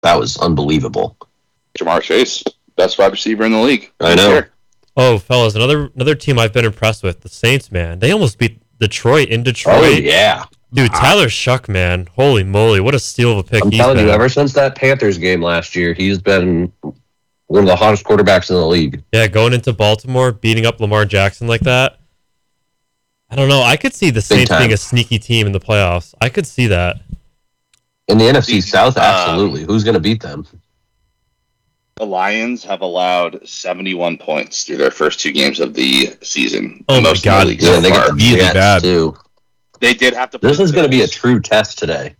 That was unbelievable. Jamar Chase, best wide receiver in the league. I know. Here. Oh, fellas, another team I've been impressed with, the Saints, man. They almost beat Detroit in Detroit. Oh, yeah. Dude, Tyler Shuck, man. Holy moly, what a steal of a pick I'm he's telling been. you, ever since that Panthers game last year, he's been one of the hottest quarterbacks in the league. Yeah, going into Baltimore, beating up Lamar Jackson like that. I don't know. I could see the Saints being a sneaky team in the playoffs. I could see that. In the NFC South, absolutely. Who's going to beat them? The Lions have allowed 71 points through their first 2 games of the season. Oh, my God. Yeah, they got the really Jets, bad. too. They did have to. This is going to be a true test today.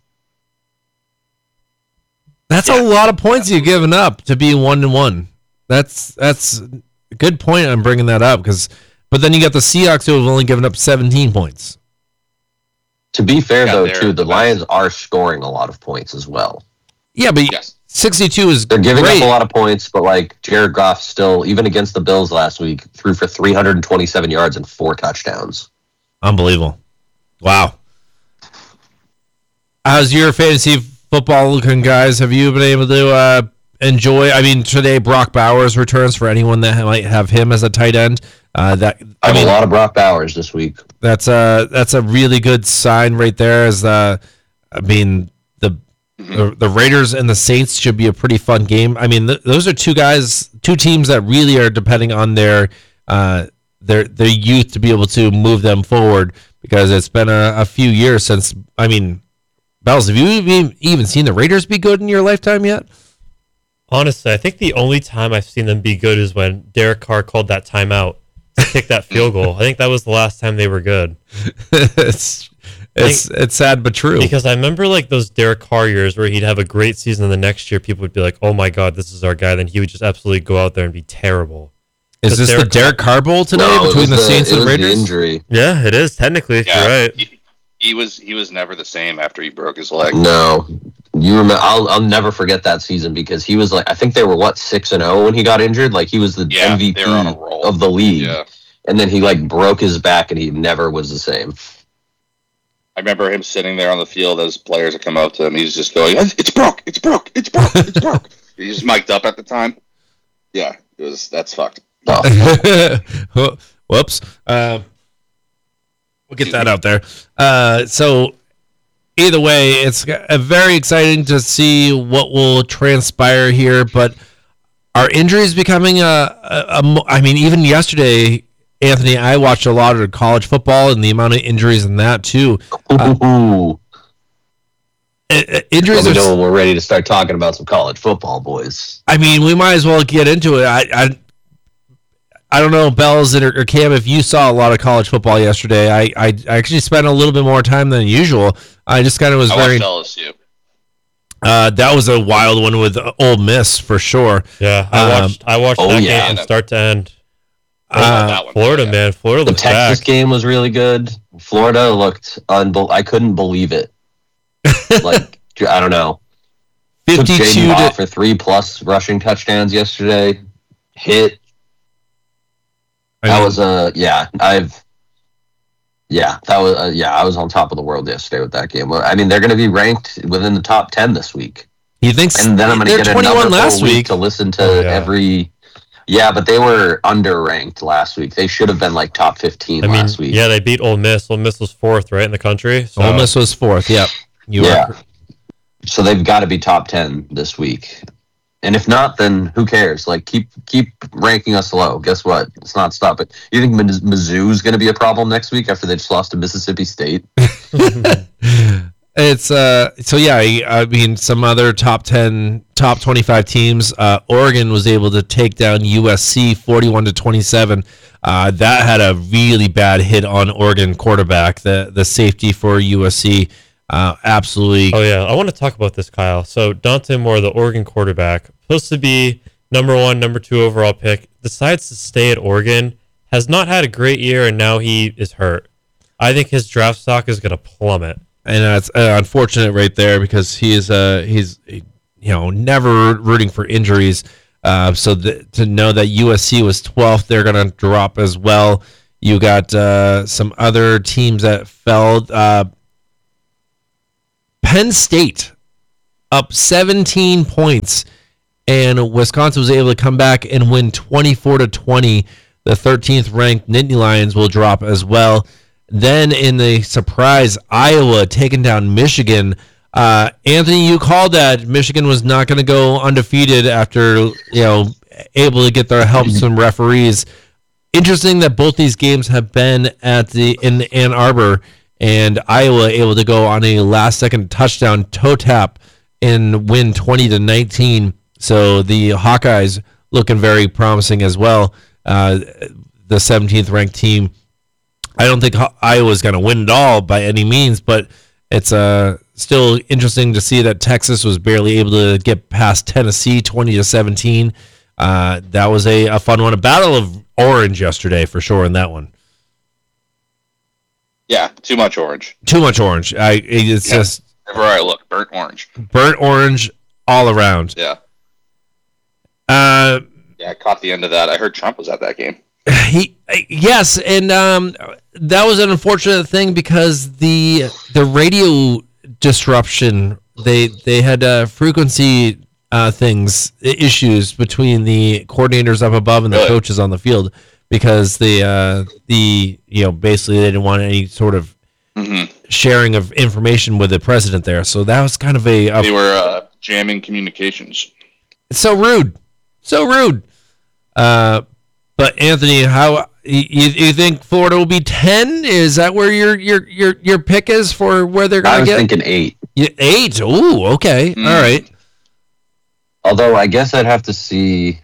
That's a lot of points you've given up to be 1-1. That's a good point. I'm bringing that up but then you got the Seahawks who have only given up 17 points. To be fair, though, too, the Lions are scoring a lot of points as well. Yeah, but 62 is They're giving great. up a lot of points, but like Jared Goff still, even against the Bills last week, threw for 327 yards and 4 touchdowns. Unbelievable. Wow. How's your fantasy football looking, guys? Have you been able to enjoy? I mean, today Brock Bowers returns for anyone that might have him as a tight end. I have a lot of Brock Bowers this week. That's a really good sign right there. The Raiders and the Saints should be a pretty fun game. I mean, those are two teams that really are depending on their youth to be able to move them forward, because it's been a few years since. I mean, Bells, have you even seen the Raiders be good in your lifetime yet? Honestly, I think the only time I've seen them be good is when Derek Carr called that timeout to kick that field goal. I think that was the last time they were good. It's sad but true. Because I remember like those Derek Carr years where he'd have a great season, and the next year people would be like, "Oh my God, this is our guy." Then he would just absolutely go out there and be terrible. Is this the Derek Carr Bowl today between the Saints and the Raiders? The injury. Yeah, it is technically. You're right. He was never the same after he broke his leg. No, you remember? I'll never forget that season, because he was like, I think they were 6-0 when he got injured. Like he was the MVP of the league, and then he like broke his back, and he never was the same. I remember him sitting there on the field as players would come up to him. He's just going, "It's broke, it's broke, it's broke, it's broke." He was mic'd up at the time. Yeah, that's fucked. Oh. Whoops. We'll get that out there. So either way, it's very exciting to see what will transpire here. But are injuries becoming I mean, even yesterday, Anthony, I watched a lot of college football and the amount of injuries in that too. Injuries. Let me know when we're ready to start talking about some college football, boys. I mean, we might as well get into it. I don't know, Bells or Cam, if you saw a lot of college football yesterday. I actually spent a little bit more time than usual. I just kind of was very. Watched LSU. That was a wild one with Ole Miss for sure. Yeah, I watched that game from start to end. Florida, man, Florida. The Texas game was really good. Florida looked I couldn't believe it. Like I don't know. 52 Took Jaden Goff for 3+ rushing touchdowns yesterday. Hit. I was I was on top of the world yesterday with that game. I mean, they're going to be ranked within the top 10 this week. You think? And then I'm going to get another last week to listen to every. Yeah, but they were underranked last week. They should have been like top 15 last week. Yeah, they beat Ole Miss. Ole Miss was 4th, right, in the country. So. Ole Miss was 4th. Yep. So they've got to be top 10 this week. And if not, then who cares? Like, keep ranking us low. Guess what? It's not stopping. You think Mizzou's going to be a problem next week after they just lost to Mississippi State? It's so yeah. I mean, some other top 10, top 25 teams. Oregon was able to take down USC 41-27. That had a really bad hit on Oregon quarterback, the safety for USC. Absolutely. Oh yeah, I want to talk about this, Kyle. So Dante Moore, the Oregon quarterback, supposed to be number 1, number 2 overall pick, decides to stay at Oregon. Has not had a great year, and now he is hurt. I think his draft stock is going to plummet. And it's unfortunate right there, because he's never rooting for injuries. So to know that USC was 12th, they're going to drop as well. You got some other teams that fell. Penn State up 17 points, and Wisconsin was able to come back and win 24-20. The 13th ranked Nittany Lions will drop as well. Then in the surprise, Iowa taking down Michigan. Anthony, you called that Michigan was not going to go undefeated after able to get their help from referees. Interesting that both these games have been in Ann Arbor, and Iowa able to go on a last-second touchdown toe tap and win 20-19. So the Hawkeyes looking very promising as well. The 17th ranked team. I don't think Iowa's going to win it all by any means, but it's still interesting to see that Texas was barely able to get past Tennessee 20-17. That was a fun one. A battle of orange yesterday for sure in that one. Yeah, too much orange. Too much orange. Just everywhere I look, burnt orange. Burnt orange all around. Yeah. I caught the end of that. I heard Trump was at that game. Yes, and that was an unfortunate thing because the radio disruption, they had frequency issues between the coordinators up above and the coaches on the field because basically they didn't want any sort of sharing of information with the president there. So that was kind of they were jamming communications. It's so rude. But Anthony, how you think Florida will be 10? Is that where your pick is for where they're going to get? I was thinking 8. 8? Ooh, okay. All right. Although I guess I'd have to see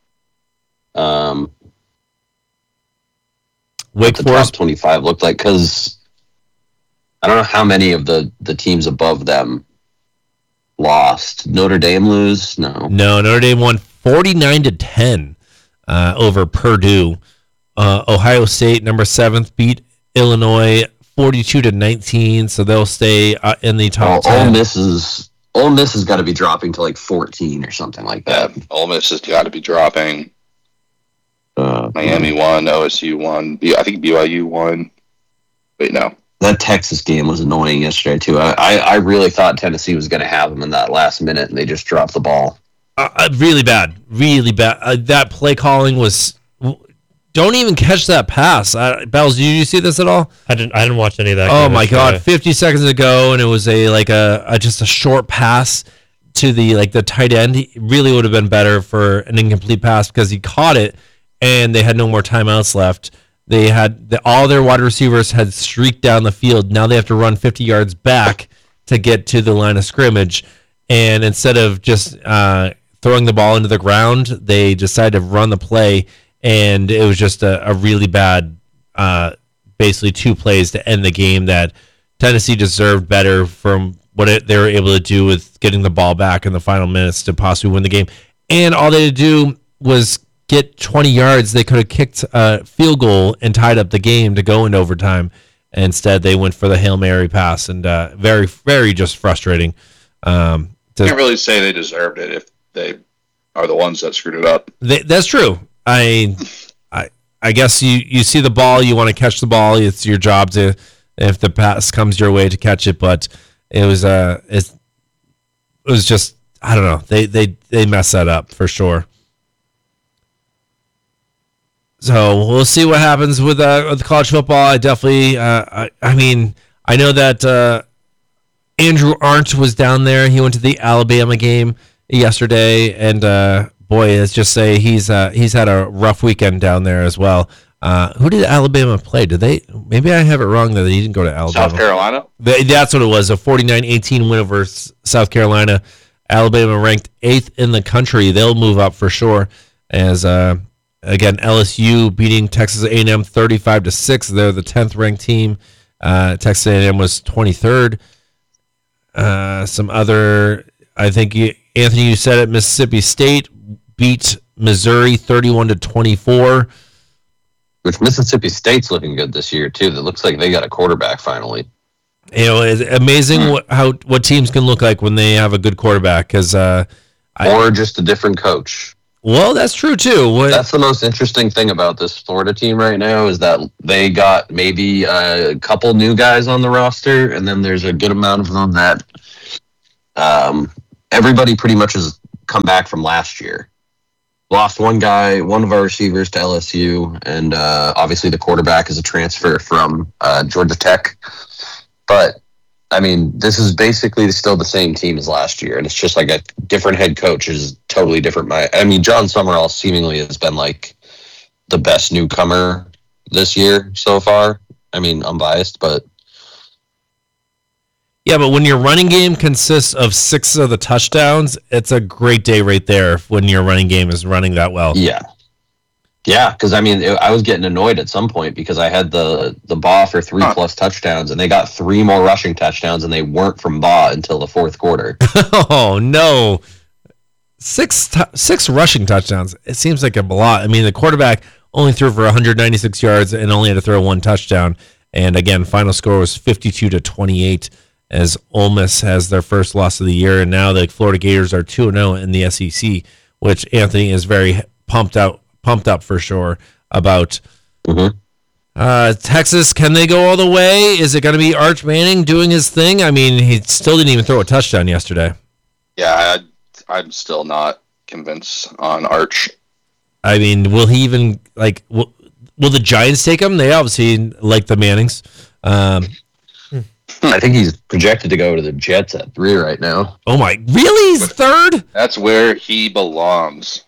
Wake the Forest top 25 looked like, because I don't know how many of the teams above them lost. Notre Dame lose? No, Notre Dame won 49-10 over Purdue. Ohio State, number 7th, beat Illinois 42-19, so they'll stay in the top 10. Ole Miss has got to be dropping to like 14 or something like that. Yeah, Ole Miss has got to be dropping. Miami won, OSU won, I think BYU won. Wait, no. That Texas game was annoying yesterday, too. I really thought Tennessee was going to have them in that last minute, and they just dropped the ball. Really bad. That play calling was... Don't even catch that pass. Bells, did you see this at all? I didn't watch any of that. Oh my God! 50 seconds ago, and it was just a short pass to the tight end. It really would have been better for an incomplete pass because he caught it, and they had no more timeouts left. They had all their wide receivers had streaked down the field. Now they have to run 50 yards back to get to the line of scrimmage, and instead of just throwing the ball into the ground, they decided to run the play. And it was just a really bad, basically 2 plays to end the game that Tennessee deserved better from what they were able to do with getting the ball back in the final minutes to possibly win the game. And all they had to do was get 20 yards. They could have kicked a field goal and tied up the game to go into overtime. Instead, they went for the Hail Mary pass, and very, very just frustrating. Can't really say they deserved it if they are the ones that screwed it up. That's true. I guess you see the ball, you want to catch the ball. It's your job to, if the pass comes your way, to catch it. But it was just, I don't know. They messed that up for sure. So we'll see what happens with college football. I definitely, I know that Andrew Arndt was down there. He went to the Alabama game yesterday, and boy, let's just say he's had a rough weekend down there as well. Who did Alabama play? Did they? Maybe I have it wrong that he didn't go to Alabama. South Carolina? That's what it was, a 49-18 win over South Carolina. Alabama ranked 8th in the country. They'll move up for sure. As again, LSU beating Texas A&M 35-6. They're the 10th ranked team. Texas A&M was 23rd. Some other, I think Anthony, you said it. Mississippi State beat Missouri 31-24. Which Mississippi State's looking good this year too. That looks like they got a quarterback finally. It's amazing what teams can look like when they have a good quarterback. Because or just a different coach. Well, that's true too. That's the most interesting thing about this Florida team right now is that they got maybe a couple new guys on the roster, and then there's a good amount of them that everybody pretty much has come back from last year. Lost one guy, one of our receivers to LSU, and obviously the quarterback is a transfer from Georgia Tech. But, I mean, this is basically still the same team as last year, and it's just like a different head coach is totally different. I mean, John Summerall seemingly has been like the best newcomer this year so far. I mean, I'm biased, but... Yeah, but when your running game consists of 6 of the touchdowns, it's a great day right there when your running game is running that well. Yeah. Yeah, because, I mean, I was getting annoyed at some point because I had the Baugh for 3+ touchdowns, and they got 3 more rushing touchdowns, and they weren't from Baugh until the fourth quarter. Oh, no. 6 rushing touchdowns. It seems like a lot. I mean, the quarterback only threw for 196 yards and only had to throw 1 touchdown. And, again, final score was 52-28. As Ole Miss has their first loss of the year, and now the Florida Gators are 2-0 in the SEC, which Anthony is very pumped up for sure about. Mm-hmm. Texas, can they go all the way? Is it going to be Arch Manning doing his thing? I mean, he still didn't even throw a touchdown yesterday. Yeah, I'm still not convinced on Arch. I mean, will he even, like, will the Giants take him? They obviously like the Mannings. I think he's projected to go to the Jets at 3 right now. Oh my, really? He's third? That's where he belongs.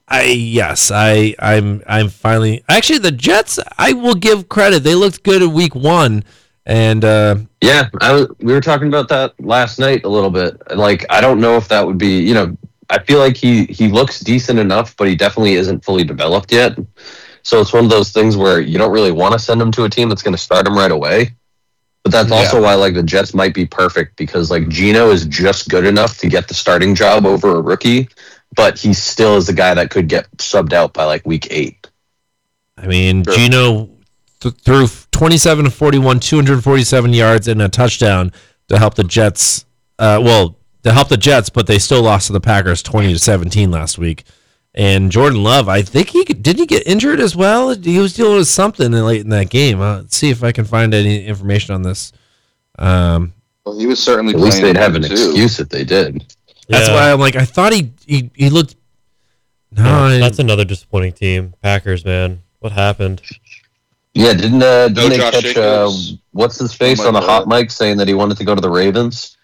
I'm finally actually the Jets. I will give credit; they looked good at week 1, and yeah, we were talking about that last night a little bit. Like, I don't know if that would be, you know, I feel like he looks decent enough, but he definitely isn't fully developed yet. So it's one of those things where you don't really want to send him to a team that's going to start him right away. But that's also why, like, the Jets might be perfect because, like, Geno is just good enough to get the starting job over a rookie, but he still is the guy that could get subbed out by, like, week 8. I mean, sure. Geno threw 27 of 41, 247 yards and a touchdown to help the Jets. To help the Jets, but they still lost to the Packers 20-17 last week. And Jordan Love, I think did he get injured as well? He was dealing with something late in that game. Let's see if I can find any information on this. Well, he was certainly. At least they'd have an excuse if they did. That's why I'm like, I thought he looked. No, that's another disappointing team. Packers, man, what happened? Yeah, didn't they catch what's his face on the hot mic saying that he wanted to go to the Ravens?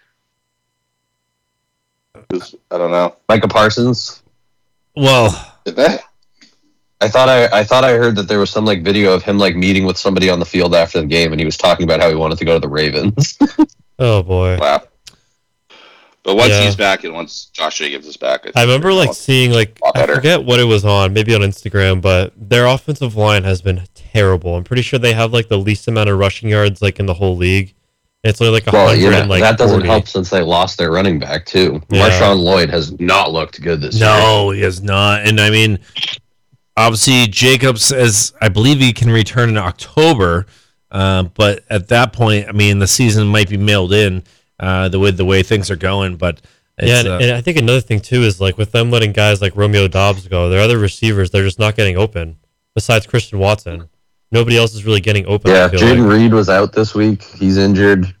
I don't know. Micah Parsons. Well, did that? I thought I heard that there was some, like, video of him, like, meeting with somebody on the field after the game, and he was talking about how he wanted to go to the Ravens. Oh boy! Wow. But once he's back, and once Josh Jacobs is back, I remember like seeing like I forget what it was on, maybe on Instagram, but their offensive line has been terrible. I'm pretty sure they have like the least amount of rushing yards like in the whole league. It's only like 100 and like that doesn't 40. help since they lost their running back too. Yeah. Marshawn Lloyd has not looked good this year. No, he has not. And I mean, obviously Jacobs, as I believe he can return in October, but at that point, I mean, the season might be mailed in the way things are going. But and I think another thing too is like with them letting guys like Romeo Doubs go, their other receivers they're just not getting open. Besides Christian Watson. Nobody else is really getting open. Yeah, Jaden Reed was out this week. He's injured.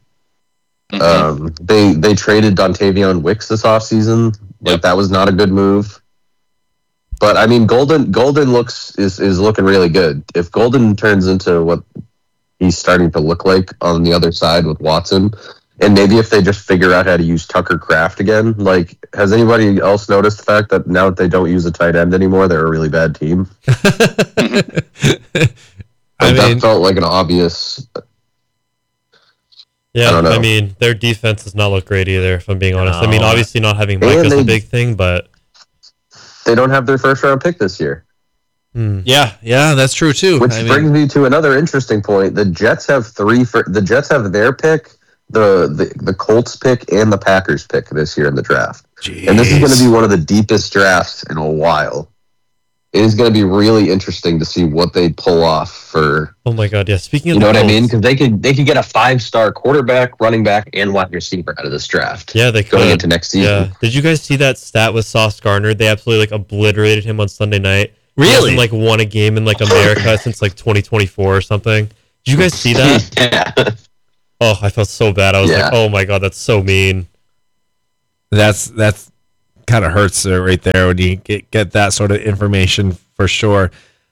They traded Dontavion Wicks this offseason. Like, that was not a good move. But, I mean, Golden is looking really good. If Golden turns into what he's starting to look like on the other side with Watson, and maybe if they just figure out how to use Tucker Kraft again, like, has anybody else noticed the fact that now that they don't use a tight end anymore, they're a really bad team? That felt like an obvious. Yeah, I mean, their defense does not look great either, if I'm being honest. I mean, obviously not having Mike is a big thing, but they don't have their first round pick this year. Yeah, that's true too. Which brings me to another interesting point. The Jets have their pick, the Colts pick, and the Packers pick this year in the draft. Jeez. And this is going to be one of the deepest drafts in a while. It is going to be really interesting to see what they pull off for. Oh my god! Yeah, speaking of, you know what I mean? Because they could get a 5-star quarterback, running back, and wide receiver out of this draft. Yeah, they could going into next season. Yeah. Did you guys see that stat with Sauce Gardner? They absolutely like obliterated him on Sunday night. Really? He hasn't like won a game in like America since like 2024 or something. Did you guys see that? Yeah. Oh, I felt so bad. I was like, oh my god, that's so mean. That's kind of hurts right there when you get that sort of information for sure.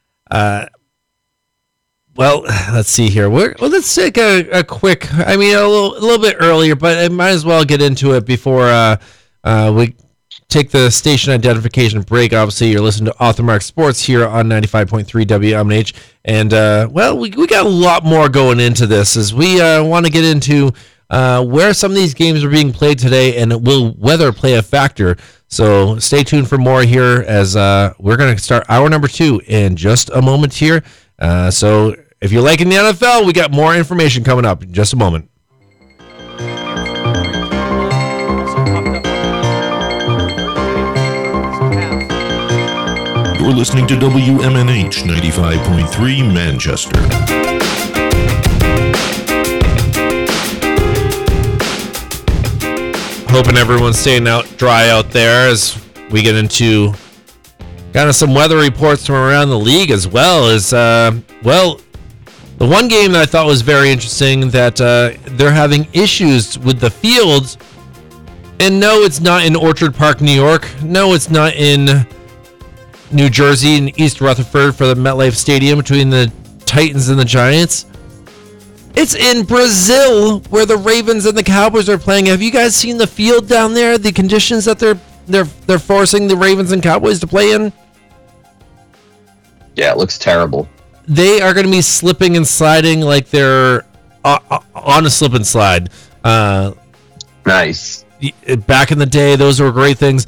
Well, let's see here. Let's take a quick. I mean, a little bit earlier, but I might as well get into it before we take the station identification break. Obviously, you're listening to Authormark Sports here on 95.3 WMNH. And, we got a lot more going into this as we want to get into where some of these games are being played today and will weather play a factor. So stay tuned for more here as we're going to start hour number 2 in just a moment here. So if you're liking the NFL, we got more information coming up in just a moment. You're listening to WMNH 95.3 Manchester. Hoping everyone's staying dry out there as we get into kind of some weather reports from around the league, as well as, the one game that I thought was very interesting that they're having issues with the fields. And no, it's not in Orchard Park, New York. No, it's not in New Jersey and East Rutherford for the MetLife Stadium between the Titans and the Giants. It's in Brazil where the Ravens and the Cowboys are playing. Have you guys seen the field down there? The conditions that they're forcing the Ravens and Cowboys to play in? Yeah, it looks terrible. They are going to be slipping and sliding like they're on a slip and slide. Nice. Back in the day, those were great things.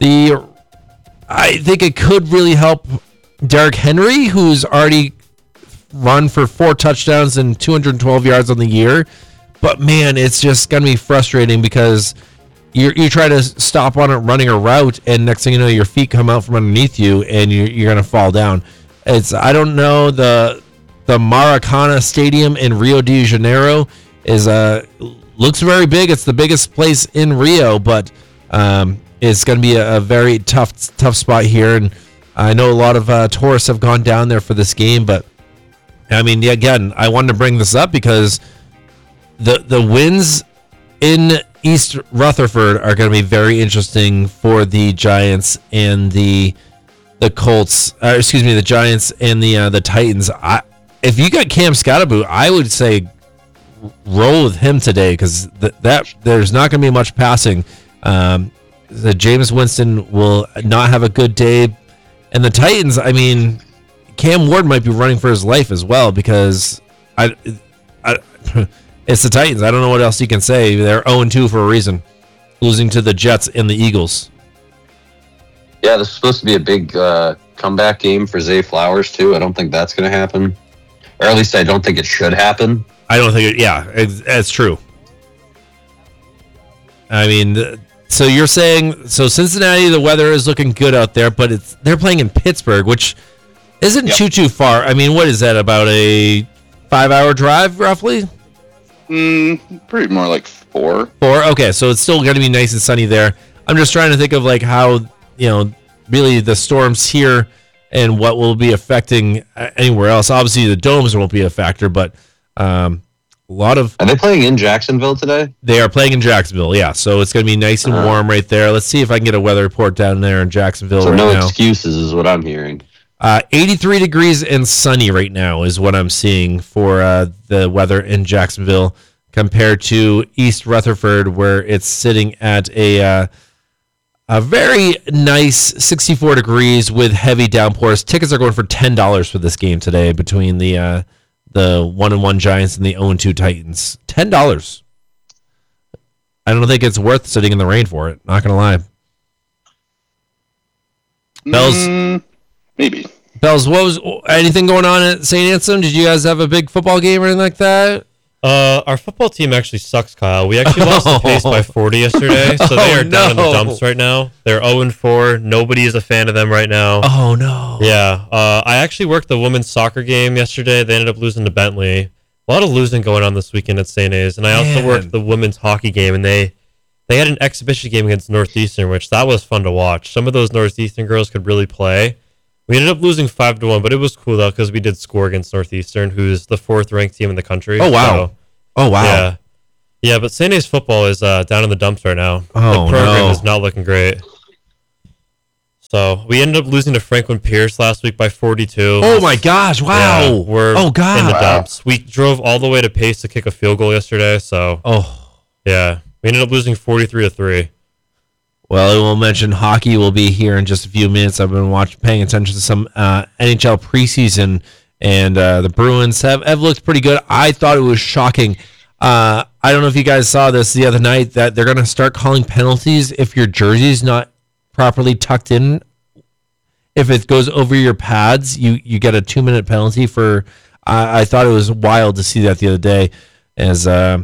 I think it could really help Derrick Henry, who's already run for 4 touchdowns and 212 yards on the year. But man, it's just going to be frustrating because you try to stop on it running a route, and next thing you know, your feet come out from underneath you, and you're going to fall down. I don't know, the Maracana Stadium in Rio de Janeiro looks very big. It's the biggest place in Rio, but it's going to be a very tough spot here, and I know a lot of tourists have gone down there for this game. But I mean, again, I wanted to bring this up because the wins in East Rutherford are going to be very interesting for the Giants and the Colts. The Giants and the Titans. If you got Cam Scottaboo, I would say roll with him today because that there's not going to be much passing. The Jameis Winston will not have a good day, and the Titans. I mean, Cam Ward might be running for his life as well because it's the Titans. I don't know what else you can say. They're 0-2 for a reason, losing to the Jets and the Eagles. Yeah, this is supposed to be a big comeback game for Zay Flowers too. I don't think that's going to happen, or at least I don't think it should happen. I don't think it's true. I mean. So you're saying Cincinnati, the weather is looking good out there, but they're playing in Pittsburgh, which isn't too far. I mean, what is that, about a 5-hour drive roughly? Pretty more like 4. 4. Okay, so it's still going to be nice and sunny there. I'm just trying to think of like how really the storms here and what will be affecting anywhere else. Obviously, the domes won't be a factor, but are they playing in Jacksonville today? They are playing in Jacksonville, yeah. So it's going to be nice and warm right there. Let's see if I can get a weather report down there in Jacksonville so right now. No excuses is what I'm hearing. 83 degrees and sunny right now is what I'm seeing for the weather in Jacksonville compared to East Rutherford, where it's sitting at a very nice 64 degrees with heavy downpours. Tickets are going for $10 for this game today between the 1-1 Giants and the 0-2 Titans. $10. I don't think it's worth sitting in the rain for it. Not gonna lie. Bells, maybe. Bells, what was anything going on at St. Anselm? Did you guys have a big football game or anything like that? Our football team actually sucks, Kyle. We actually lost the pace by 40 yesterday, so they are down in the dumps right now. They're 0-4. Nobody is a fan of them right now. Oh, no. Yeah. I actually worked the women's soccer game yesterday. They ended up losing to Bentley. A lot of losing going on this weekend at St. A's. And I also worked the women's hockey game, and they had an exhibition game against Northeastern, which that was fun to watch. Some of those Northeastern girls could really play. We ended up losing 5-1, but it was cool, though, because we did score against Northeastern, who's the 4th-ranked team in the country. Oh, wow. So, oh, wow. Yeah, but St. A's football is down in the dumps right now. Oh, the program is not looking great. So we ended up losing to Franklin Pierce last week by 42. Oh my gosh! Wow. Yeah, we're oh god. in the dumps. We drove all the way to Pace to kick a field goal yesterday. So yeah, we ended up losing 43-3. Well, we'll mention hockey will be here in just a few minutes. I've been paying attention to some NHL preseason, and the Bruins have looked pretty good. I thought it was shocking. I don't know if you guys saw this the other night, that they're going to start calling penalties if your jersey's not properly tucked in. If it goes over your pads, you get a 2-minute penalty for. I thought it was wild to see that the other day, as the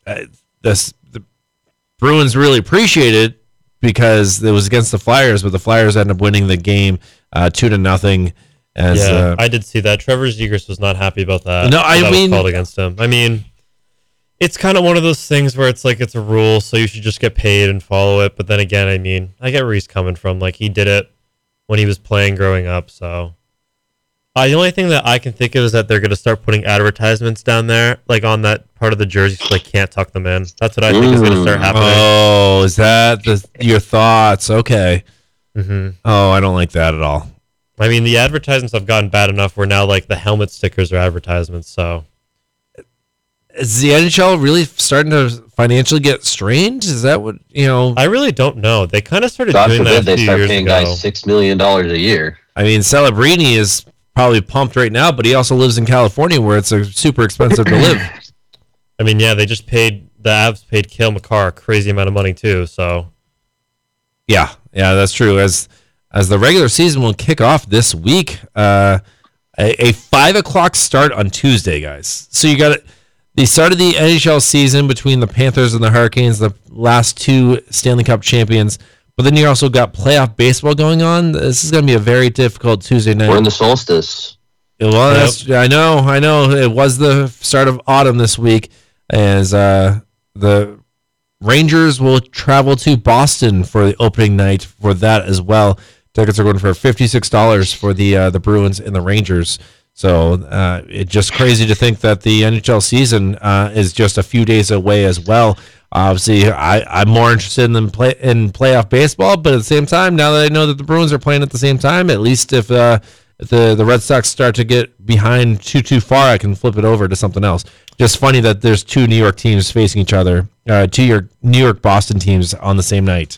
Bruins really appreciated it, because it was against the Flyers, but the Flyers ended up winning the game 2-0. I did see that. Trevor Zegras was not happy about that. No, I mean, was called against him. I mean, it's kind of one of those things where it's like it's a rule, so you should just get paid and follow it. But then again, I mean, I get where he's coming from. Like, he did it when he was playing growing up. So the only thing that I can think of is that they're going to start putting advertisements down there, like on that part of the jersey, so they can't tuck them in. That's what I think is going to start happening. Oh, is that your thoughts? Okay. Mm-hmm. Oh, I don't like that at all. I mean, the advertisements have gotten bad enough where now, like, the helmet stickers are advertisements. So is the NHL really starting to financially get strained? Is that what, I really don't know. They kind of started God doing forbid that a they few start years paying ago. guys $6 million a year. I mean, Celebrini is probably pumped right now, but he also lives in California, where it's super expensive to live. I mean, yeah, the Avs paid Cale Makar a crazy amount of money too. So yeah, that's true. As the regular season will kick off this week, a 5:00 start on Tuesday, guys. So you got the start of the NHL season between the Panthers and the Hurricanes, the last two Stanley Cup champions. But then you also got playoff baseball going on. This is going to be a very difficult Tuesday night. We're in the solstice. Well, I know. It was the start of autumn this week, as the Rangers will travel to Boston for the opening night for that as well. Tickets are going for $56 for the Bruins and the Rangers. So it's just crazy to think that the NHL season is just a few days away as well. Obviously, I'm more interested in playoff baseball, but at the same time, now that I know that the Bruins are playing at the same time, at least if the Red Sox start to get behind too far, I can flip it over to something else. Just funny that there's two New York teams facing each other, two New York Boston teams on the same night.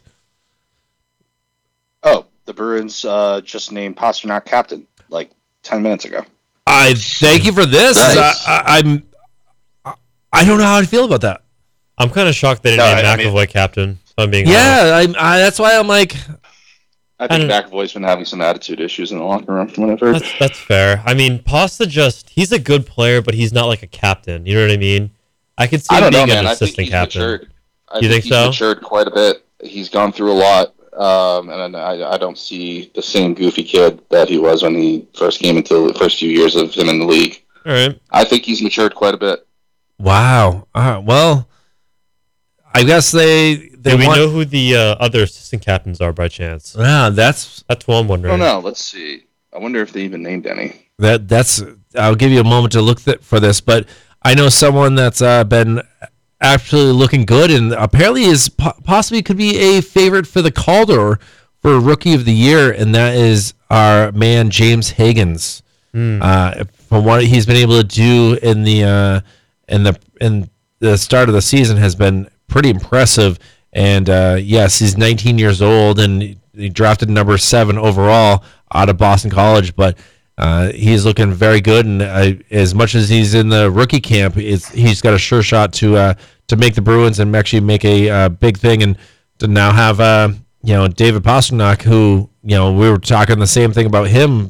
Oh, the Bruins just named Pastrnak captain like 10 minutes ago. I thank you for this. Nice. I don't know how I feel about that. I'm kind of shocked they didn't name McAvoy captain. If I'm being honest. Yeah, that's why I'm like. I think McAvoy's been having some attitude issues in the locker room from what I've heard. That's fair. I mean, Pasta he's a good player, but he's not like a captain. You know what I mean? I could see him being an assistant captain. Matured. You think so? He's matured quite a bit. He's gone through a lot. And I don't see the same goofy kid that he was when he first came into the first few years of him in the league. All right. I think he's matured quite a bit. Wow. Well, I guess they Do we know who the other assistant captains are by chance? Yeah, that's what I'm wondering. I don't know. Let's see. I wonder if they even named any. That's. I'll give you a moment to look for this, but I know someone that's been absolutely looking good, and apparently is possibly could be a favorite for the Calder for Rookie of the Year, and that is our man James Higgins. From what he's been able to do in the start of the season has been pretty impressive. And yes, he's 19 years old, and he drafted number 7 overall out of Boston College, but he's looking very good. And as much as he's in the rookie camp, he's got a sure shot to make the Bruins and actually make a big thing. And to now have David Pastrnak, who we were talking the same thing about him.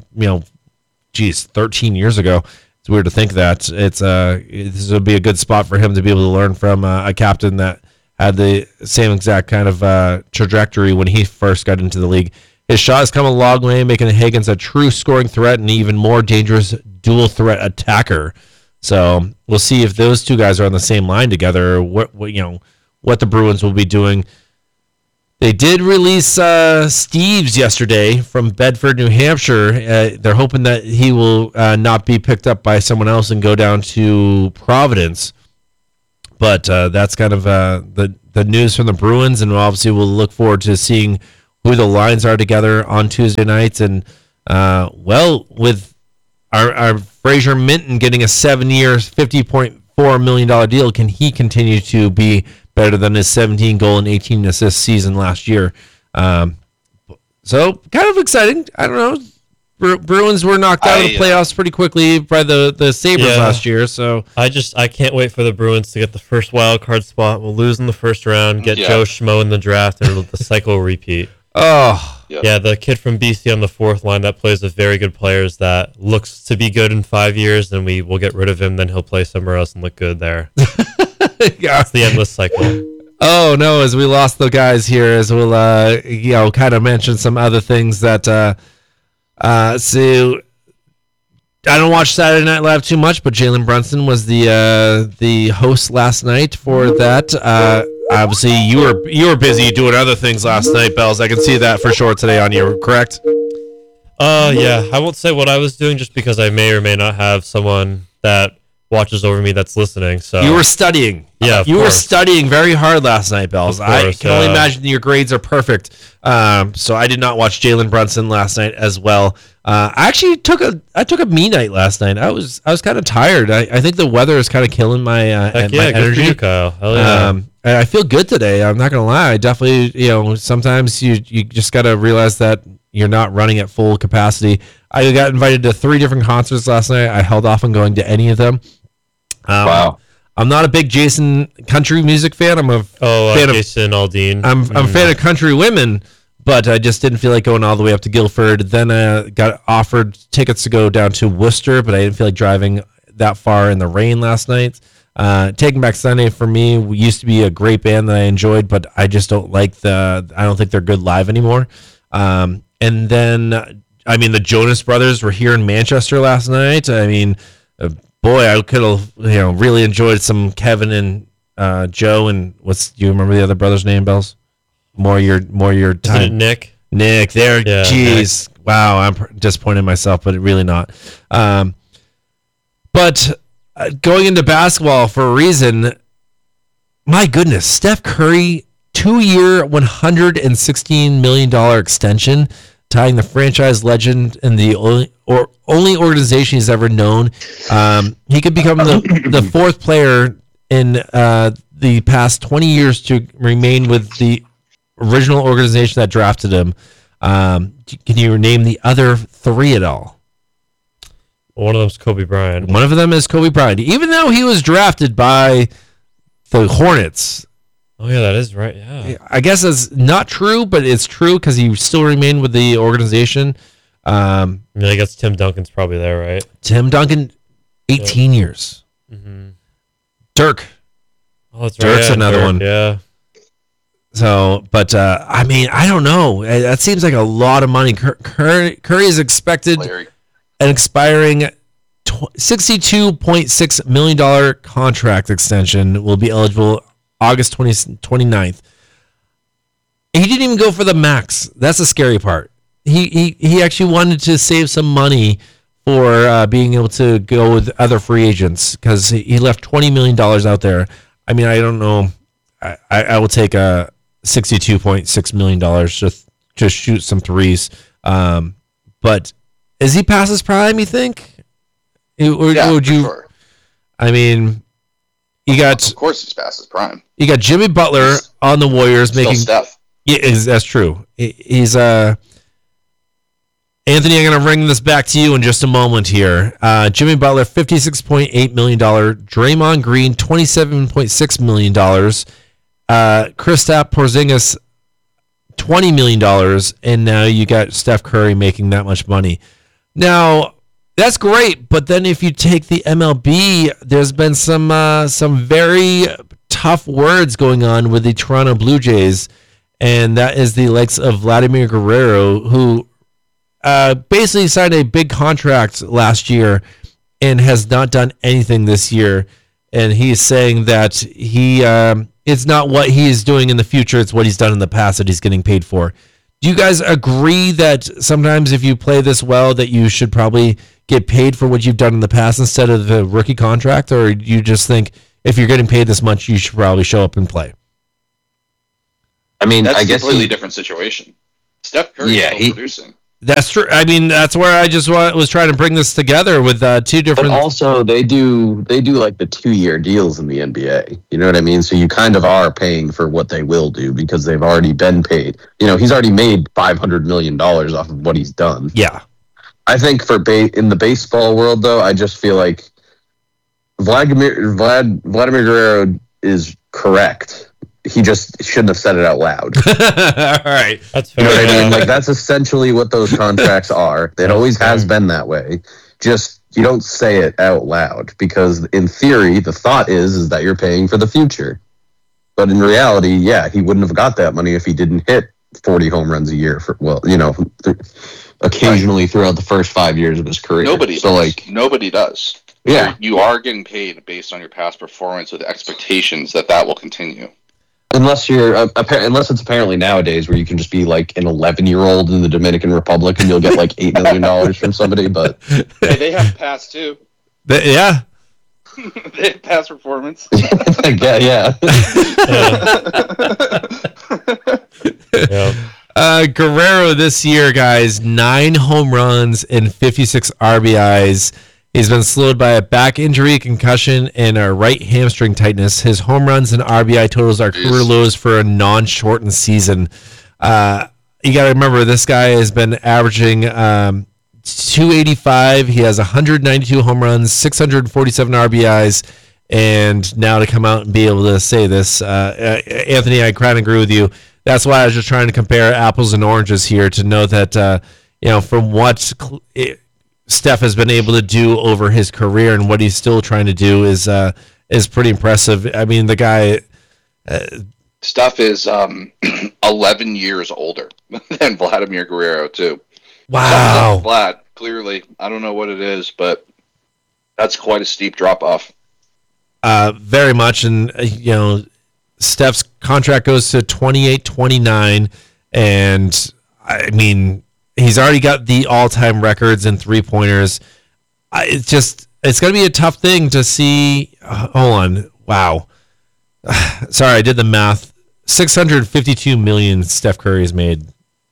13 years ago. It's weird to think that this would be a good spot for him to be able to learn from a captain that had the same exact kind of trajectory when he first got into the league. His shot has come a long way, making Higgins a true scoring threat and even more dangerous dual threat attacker. So we'll see if those two guys are on the same line together, or what the Bruins will be doing. They did release Steves yesterday from Bedford, New Hampshire. They're hoping that he will not be picked up by someone else and go down to Providence. But that's kind of the news from the Bruins, and obviously we'll look forward to seeing who the lines are together on Tuesday nights. And, with our Fraser Minton getting a 7-year, $50.4 million deal, can he continue to be better than his 17 goal and 18 assist season last year? So kind of exciting. I don't know. Bruins were knocked out of the playoffs pretty quickly by the Sabres last year. So I can't wait for the Bruins to get the first wild card spot. We'll lose in the first round, get Joe Schmo in the draft, and the cycle repeat. Oh, yeah, the kid from BC on the fourth line that plays with very good players that looks to be good in 5 years, and we will get rid of him. Then he'll play somewhere else and look good there. It's the endless cycle. Oh no! As we lost the guys here, as we'll kind of mention some other things that. So I don't watch Saturday Night Live too much, but Jalen Brunson was the host last night for that. Obviously, you were busy doing other things last night, Bells. I can see that for sure today on you, correct? Yeah. I won't say what I was doing just because I may or may not have someone that watches over me that's listening. So you were studying. Yeah, you were studying very hard last night, Bells. I can only imagine your grades are perfect. So I did not watch Jalen Brunson last night as well. I actually took a me night last night. I was kind of tired. I think the weather is kind of killing my my energy. Good for you, Kyle. Hell yeah. I feel good today. I'm not gonna lie. I definitely, sometimes you just gotta realize that you're not running at full capacity. I got invited to 3 different concerts last night. I held off on going to any of them. Wow. I'm not a big Jason country music fan. I'm a fan of Jason Aldean. I'm a fan of country women, but I just didn't feel like going all the way up to Guilford. Then got offered tickets to go down to Worcester, but I didn't feel like driving that far in the rain last night. Taking Back Sunday for me used to be a great band that I enjoyed, but I just don't I don't think they're good live anymore. And then, the Jonas Brothers were here in Manchester last night. Boy, I could have really enjoyed some Kevin and Joe and do you remember the other brother's name, Bells? More your time. Isn't it Nick? Nick, there. Yeah, jeez, Nick. Wow, I'm disappointed in myself, but really not. But going into basketball for a reason, my goodness, Steph Curry, 2-year, $116 million extension, tying the franchise legend in the only organization he's ever known. He could become the 4th player in the past 20 years to remain with the original organization that drafted him. Can you name the other 3 at all? One of them's Kobe Bryant. One of them is Kobe Bryant. Even though he was drafted by the Hornets. Oh, yeah, that is right, yeah. I guess it's not true, but it's true because he still remained with the organization. I guess Tim Duncan's probably there, right? Tim Duncan, 18 years. Mm-hmm. Dirk. Oh, that's right. Dirk's another one. Yeah. So, but, I don't know. That seems like a lot of money. Curry is expected an expiring $62.6 million contract extension will be eligible August 29th. He didn't even go for the max. That's the scary part. He actually wanted to save some money for being able to go with other free agents because he left $20 million out there. I don't know. I will take a $62.6 million just shoot some threes. But is he past his prime, you think? Or would you? Sure. You got. Of course, he's past his prime. You got Jimmy Butler on the Warriors still making. Steph. Yeah, that's true. He's Anthony, I'm going to bring this back to you in just a moment here. Jimmy Butler, $56.8 million. Draymond Green, $27.6 million. Kristaps Porzingis, $20 million. And now you got Steph Curry making that much money. Now, that's great, but then if you take the MLB, there's been some very tough words going on with the Toronto Blue Jays, and that is the likes of Vladimir Guerrero, who basically signed a big contract last year and has not done anything this year. And he's saying that it's not what he is doing in the future, it's what he's done in the past that he's getting paid for. Do you guys agree that sometimes if you play this well that you should probably get paid for what you've done in the past instead of the rookie contract? Or you just think if you're getting paid this much, you should probably show up and play? That's I guess a completely different situation. Steph Curry's Yeah, still producing. That's true. I mean, that's where I just was trying to bring this together with two But different. also, they do like the 2-year deals in the NBA. You know what I mean? So you kind of are paying for what they will do because they've already been paid. You know, he's already made $500 million off of what he's done. Yeah. I think in the baseball world, though, I just feel like Vladimir Guerrero is correct. He just shouldn't have said it out loud. All right. That's You fair. know what I yeah. mean? Like, that's essentially what those contracts are. It always has been that way. Just, you don't say it out loud because in theory, the thought is that you're paying for the future. But in reality, yeah, he wouldn't have got that money if he didn't hit 40 home runs a year occasionally throughout the first 5 years of his career. Nobody So, does. Nobody does. yeah, You are getting paid based on your past performance with expectations that will continue. unless it's apparently nowadays where you can just be like an 11-year-old in the Dominican Republic and you'll get like $8 million from somebody. But Hey, they have past too. Yeah. They have past performance. yeah. Yeah. Guerrero this year, guys, 9 home runs and 56 RBIs. He's been slowed by a back injury, concussion, and a right hamstring tightness. His home runs and RBI totals are career lows for a non-shortened season. You got to remember, this guy has been averaging 285. He has 192 home runs, 647 RBIs, and now to come out and be able to say this, Anthony, I kind of agree with you. That's why I was just trying to compare apples and oranges here to know that, from what Steph has been able to do over his career and what he's still trying to do is pretty impressive. I mean, the guy. Steph is 11 years older than Vladimir Guerrero, too. Wow. Vlad, clearly. I don't know what it is, but that's quite a steep drop-off. Very much. And, Steph's contract goes to 28-29. And, I mean, he's already got the all-time records in three-pointers. It's going to be a tough thing to see. Hold on. Wow. Sorry, I did the math. $652 million Steph Curry has made.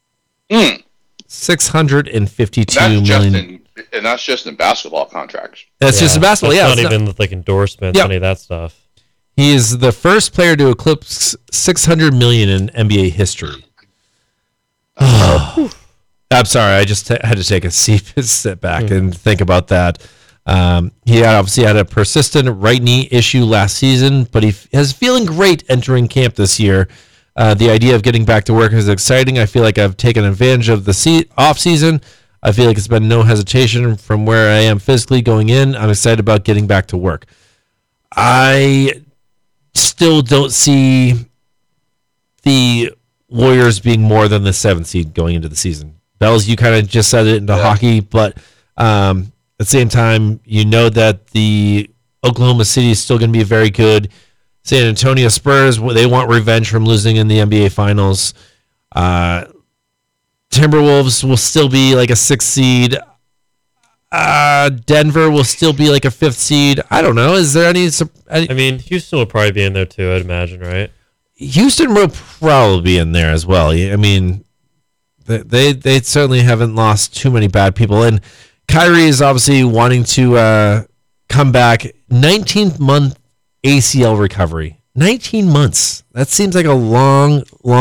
$652 million. And that's just in basketball contracts. That's just a basketball. That's Yeah, not even like endorsements, Yeah. any of that stuff. he is the first player to eclipse $600 million in NBA history. I'm sorry, I just had to take a step back and think about that. He obviously had a persistent right knee issue last season, but he is feeling great entering camp this year. The idea of getting back to work is exciting. I feel like I've taken advantage of the off season. I feel like it's been no hesitation from where I am physically going in. I'm excited about getting back to work. I still don't see the Warriors being more than the 7th seed going into the season. Bells, you kind of just said it into hockey, but at the same time, you know that the Oklahoma City is still going to be very good. San Antonio Spurs, they want revenge from losing in the NBA Finals. Timberwolves will still be like a 6th seed. Denver will still be like a 5th seed. I don't know. Is there any? I mean, Houston will probably be in there too, I'd imagine, right? Houston will probably be in there as well. I mean, they certainly haven't lost too many bad people. And Kyrie is obviously wanting to come back. 19th-month ACL recovery. 19 months. That seems like a long.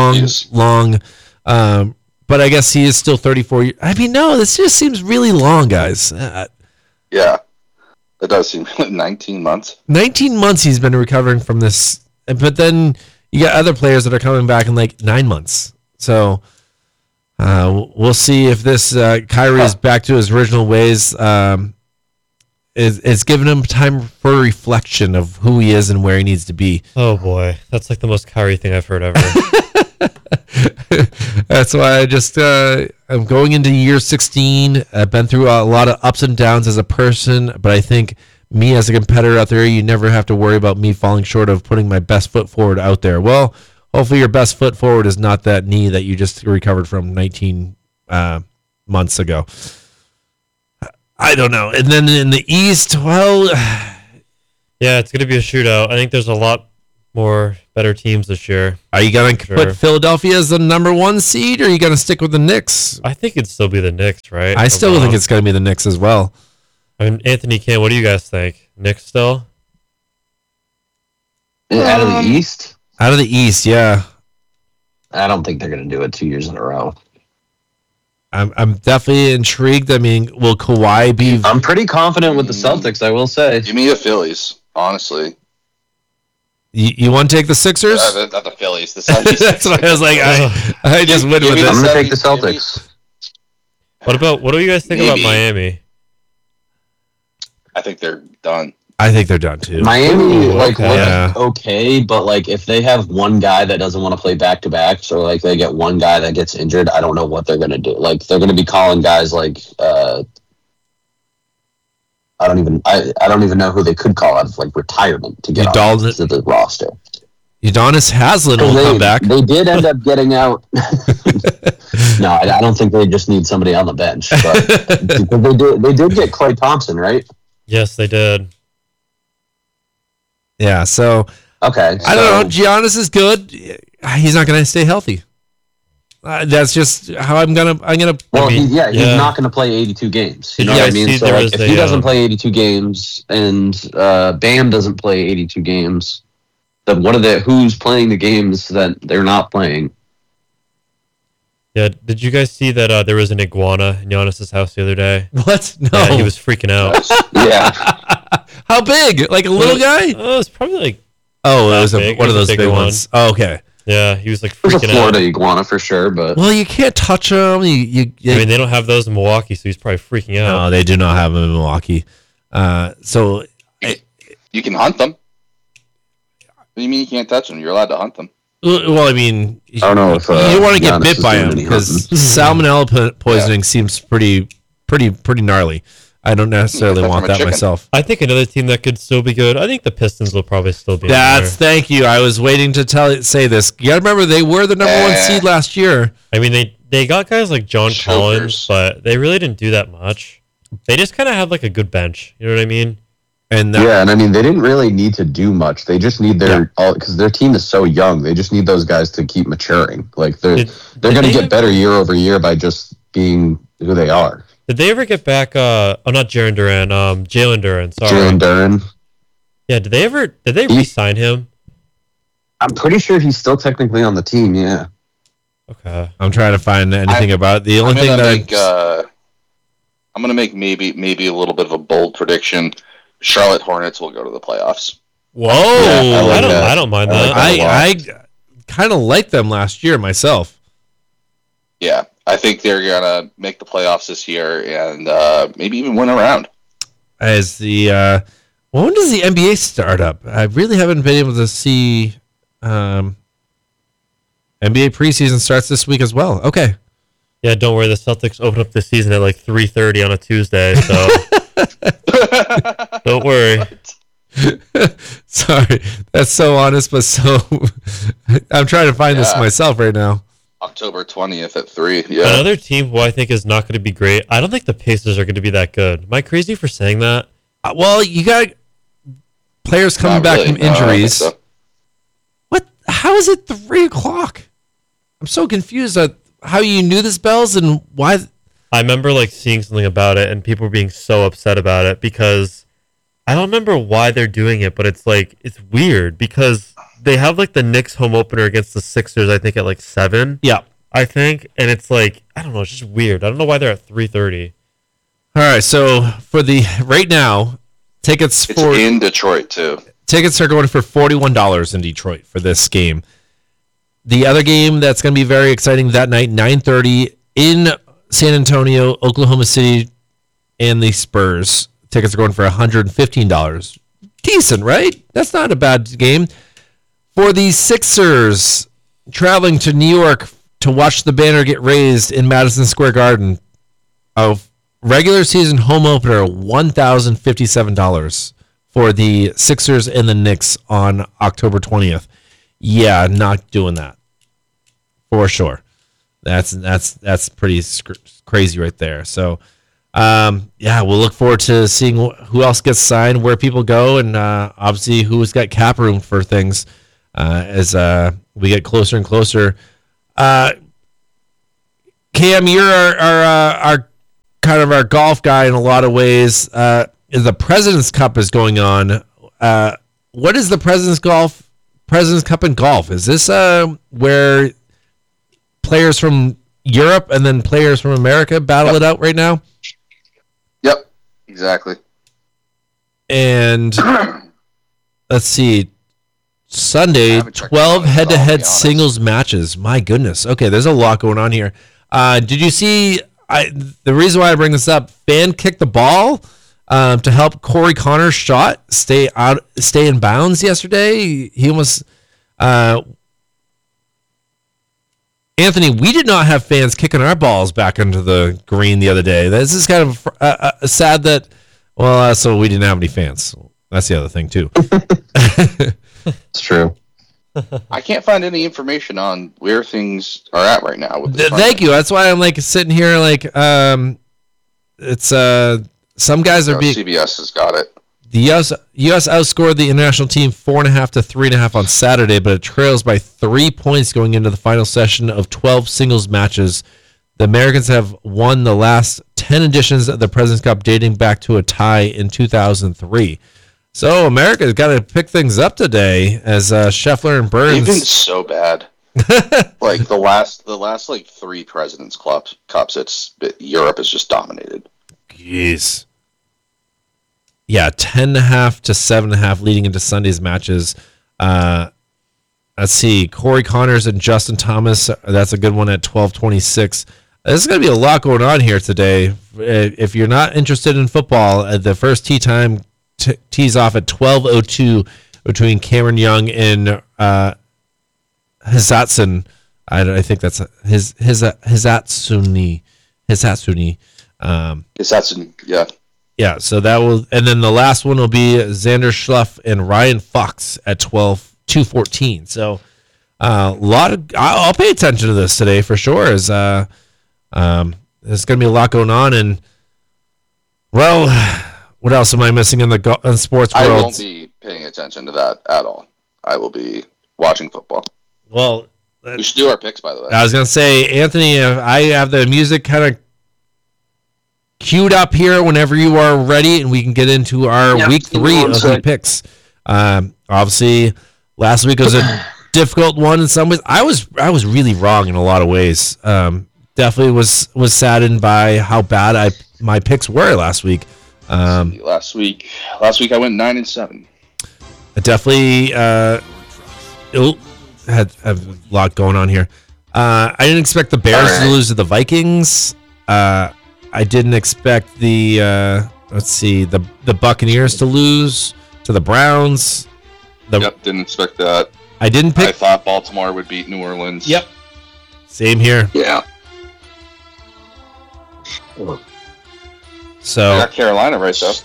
But I guess he is still 34 years. I mean, no, this just seems really long, guys. Yeah. That does seem like 19 months. 19 months he's been recovering from this. But then you got other players that are coming back in like 9 months. So we'll see if this Kyrie is back to his original ways. It's given him time for reflection of who he is and where he needs to be. Oh boy, that's like the most Kyrie thing I've heard ever. That's why I'm going into year 16. I've been through a lot of ups and downs as a person, but I think me as a competitor out there, you never have to worry about me falling short of putting my best foot forward out there. Well, hopefully your best foot forward is not that knee that you just recovered from 19 months ago. I don't know. And then in the East, well, Yeah, it's going to be a shootout. I think there's a lot better teams this year. Are you going to Sure. put Philadelphia as the number 1 seed, or are you going to stick with the Knicks? I think it'd still be the Knicks, right? I still think it's going to be the Knicks as well. I mean, Anthony Cam, what do you guys think? Knicks still? Out of the East, Out of the East, yeah. I don't think they're going to do it 2 years in a row. I'm definitely intrigued. I mean, will Kawhi be? I'm pretty confident with the Celtics, I will say. Give me the Phillies, honestly. You want to take the Sixers? Not the Phillies. The 76ers. That's what I was like. I just went with Give me I'm it. going to take the Celtics. What do you guys think about Maybe. Miami? I think they're done. I think they're done too. Miami, Ooh, like, okay. looks Yeah. okay, but, like, if they have one guy that doesn't want to play back-to-backs or, like, they get one guy that gets injured, I don't know what they're going to do. Like, they're going to be calling guys like, I don't even know who they could call out of, like, retirement to get Udonis- to the roster. Udonis Haslem will come back. They did end up getting out. No, I don't think they just need somebody on the bench. But because they did get Klay Thompson, right? Yes, they did. Yeah. So Okay. I don't know. Giannis is good. He's not going to stay healthy. That's just how I'm gonna. Well, I mean, he's yeah. not going to play 82 games. You know Yeah, what I I mean? see So there like, is if a, he doesn't play 82 games and Bam doesn't play 82 games, then who's playing the games that they're not playing? Yeah, did you guys see that there was an iguana in Giannis's house the other day? What? No. Yeah, he was freaking out. Yeah. How big? Like a little guy? Oh, it's probably like, Oh, it was big. one of It was those a big bigger ones. Oh, okay. yeah, he was like There's a freaking Florida out. iguana for sure, but Well, you can't touch them. You I mean, they don't have those in Milwaukee, so he's probably freaking out. no, they do not have them in Milwaukee. So You can hunt them. What do you mean you can't touch them? You're allowed to hunt them. well, I mean, I don't know if you don't want to get Giannis bit is by doing them any because hunting. salmonella poisoning seems pretty gnarly. I don't necessarily Yeah, want from a that chicken. myself. I think another team that could still be good. I think the Pistons will probably still be. in That's there. thank you. I was waiting to say this. You got to remember they were the number 1 seed last year. I mean, they got guys like John Collins, Chokers. but they really didn't do that much. They just kind of have like a good bench. You know what I mean? And yeah, and I mean they didn't really need to do much. They just need because their team is so young. They just need those guys to keep maturing. Like they're Did going to they- get better year over year by just being who they are. Did they ever get back? Not Jaren Duran. Jalen Duran. Sorry. Jalen Duran. Yeah. Did they He- re-sign him? I'm pretty sure he's still technically on the team. Yeah. Okay. I'm trying to find anything about it. The only thing that I'm gonna make maybe a little bit of a bold prediction. Charlotte Hornets will go to the playoffs. whoa, Yeah, I like that. I don't mind I like that. that. I kind of liked them last year myself. Yeah, I think they're gonna make the playoffs this year and maybe even win a round. As the when does the NBA start up? I really haven't been able to see. NBA preseason starts this week as well. Okay. Yeah. Don't worry. The Celtics open up the season at like 3:30 on a Tuesday. So don't worry. Sorry, that's so honest, but so I'm trying to find this Yeah. myself right now. October 20th at 3. Yeah. Another team who I think is not going to be great. I don't think the Pacers are going to be that good. Am I crazy for saying that? Well, you got players coming Not back really. from No, I don't think injuries. so. What? How is it 3:00? I'm so confused at how you knew this, Bells, and why. I remember like seeing something about it and people were being so upset about it because I don't remember why they're doing it, but it's like it's weird because they have like the Knicks home opener against the Sixers, I think at like 7. Yeah. I think, and it's like I don't know, it's just weird. I don't know why they're at 3:30. All right. So for the right now, tickets It's for in Detroit too. tickets are going for $41 in Detroit for this game. The other game that's going to be very exciting that night, 9:30 in San Antonio, Oklahoma City, and the Spurs. Tickets are going for $115. Decent, right? That's not a bad game. For the Sixers, traveling to New York to watch the banner get raised in Madison Square Garden, a regular season home opener, $1,057 for the Sixers and the Knicks on October 20th. Yeah, not doing that for sure. That's pretty crazy right there. So, yeah, we'll look forward to seeing who else gets signed, where people go, and obviously who's got cap room for things. as we get closer and closer. Cam, you're our kind of our golf guy in a lot of ways. The President's Cup is going on. What is the President's Cup in golf? Is this where players from Europe and then players from America battle it out right now? Yep, exactly. And let's see, Sunday, 12 head-to-head singles matches. My goodness. Okay, there's a lot going on here. Did you see? The reason why I bring this up, Fan kicked the ball to help Corey Connor's shot stay in bounds yesterday. He almost. Anthony, we did not have fans kicking our balls back into the green the other day. This is kind of sad that. Well, so we didn't have any fans. That's the other thing too. It's true. I can't find any information on where things are at right now. With Thank you. That's why I'm like sitting here like it's some guys are being. CBS has got it. The U.S. outscored the international team 4.5 to 3.5 on Saturday, but it trails by 3 points going into the final session of 12 singles matches. The Americans have won the last 10 editions of the President's Cup, dating back to a tie in 2003. So America's got to pick things up today as Scheffler and Burns. They've been so bad. Like the last like 3 President's Cups, Europe has just dominated. Jeez. Yeah, 10.5 to 7.5 leading into Sunday's matches. Let's see, Corey Connors and Justin Thomas. That's a good one at 12:26. There's going to be a lot going on here today. If you're not interested in football, the first tee time tees off at 12:02 between Cameron Young and Hisatsuni. I think that's Hisatsuni. Hisatsuni, yeah. Yeah, so that will, and then the last one will be Xander Schluff and Ryan Fox at 2:14. So I'll pay attention to this today for sure. As there's going to be a lot going on, and well, what else am I missing in the sports world? I won't be paying attention to that at all. I will be watching football. Well, we should do our picks, by the way. I was going to say, Anthony, I have the music kind of queued up here whenever you are ready, and we can get into our week 3 of the picks. Obviously, last week was a difficult one in some ways. I was really wrong in a lot of ways. Definitely was saddened by how bad my picks were last week. Last week I went 9-7. I definitely had a lot going on here. I didn't expect the Bears to lose to the Vikings. I didn't expect the Buccaneers to lose to the Browns. Didn't expect that. I didn't pick. I thought Baltimore would beat New Orleans. Yep. Same here. Yeah. So I got Carolina right though.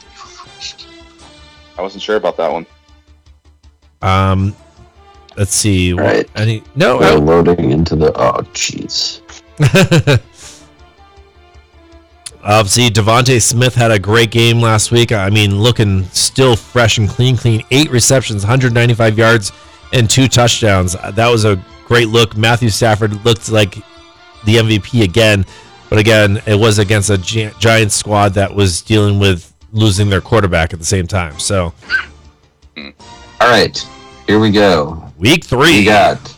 I wasn't sure about that one. Let's see. Right. We're loading into the jeez. Obviously, Devontae Smith had a great game last week. I mean, looking still fresh and clean. 8 receptions, 195 yards, and 2 touchdowns. That was a great look. Matthew Stafford looked like the MVP again. But again, it was against a Giants squad that was dealing with losing their quarterback at the same time. So, all right, here we go. Week 3. We got